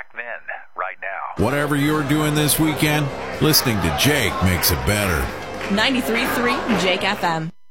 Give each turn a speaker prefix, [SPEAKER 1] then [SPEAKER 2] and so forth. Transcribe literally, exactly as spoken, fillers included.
[SPEAKER 1] back then, right now.
[SPEAKER 2] Whatever you're doing this weekend, listening to Jake makes it better.
[SPEAKER 3] ninety-three point three Jake F M.